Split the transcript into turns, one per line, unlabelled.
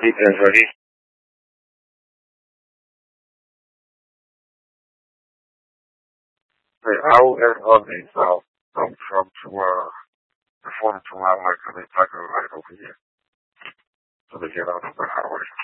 ready? Okay, I will end on a from to perform to my like a right over here. So they get out of the highway.